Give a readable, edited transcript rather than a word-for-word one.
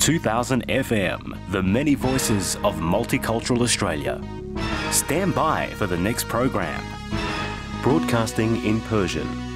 2000 FM, the many voices of multicultural Australia. Stand by for the next program. Broadcasting in Persian.